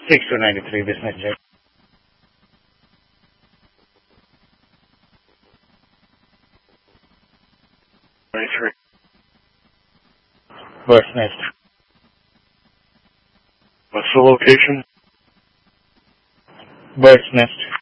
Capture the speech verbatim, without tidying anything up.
six two nine three business jet. ninety-three. Bird's Nest. What's the location? Bird's Nest.